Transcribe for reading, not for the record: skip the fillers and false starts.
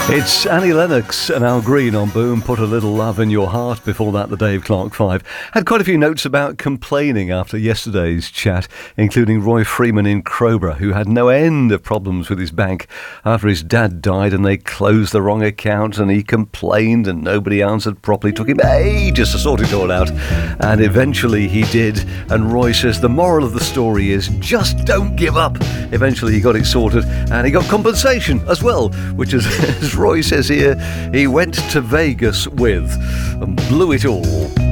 It's Annie Lennox and Al Green on Boom. Put a little love in your heart. Before that, the Dave Clark 5. Had quite a few notes about complaining after yesterday's chat, including Roy Freeman in Crowborough, who had no end of problems with his bank after his dad died and they closed the wrong account, and he complained and nobody answered properly. Took him ages to sort it all out, and eventually he did. And Roy says the moral of the story is just don't give up. Eventually he got it sorted and he got compensation as well, which is, as Roy says here, he went to Vegas with and blew it all.